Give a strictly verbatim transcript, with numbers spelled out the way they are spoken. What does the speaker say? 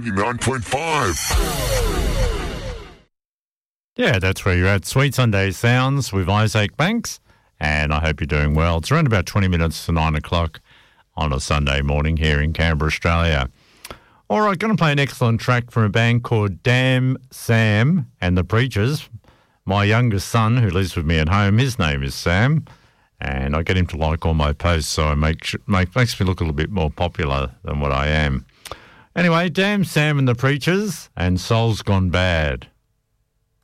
ninety-nine point five. Yeah, that's where you're at. Sweet Sunday Sounds with Isaac Banks, and I hope you're doing well. It's around about twenty minutes to nine o'clock on a Sunday morning here in Canberra, Australia. All right, going to play an excellent track from a band called Damn Sam and the Preachers. My youngest son, who lives with me at home, his name is Sam, and I get him to like all my posts, so it make, make, makes me look a little bit more popular than what I am. Anyway, Damn Sam and the Preachers and Soul's Gone Bad.